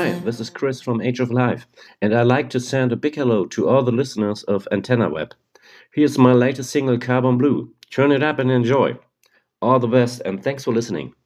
Hi, this is Chris from Age of Life, and I'd like to send a big hello to all the listeners of Antenna Web. Here's my latest single, Carbon Blue. Turn it up and enjoy. All the best, and thanks for listening.